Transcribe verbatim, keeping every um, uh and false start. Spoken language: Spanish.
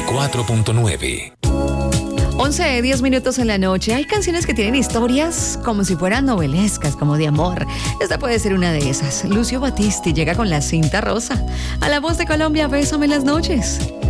y cuatro punto nueve. once, diez minutos en la noche. Hay canciones que tienen historias como si fueran novelescas, como de amor. Esta puede ser una de esas. Lucio Battisti llega con La Cinta Rosa. A la voz de Colombia, Bésame en las noches.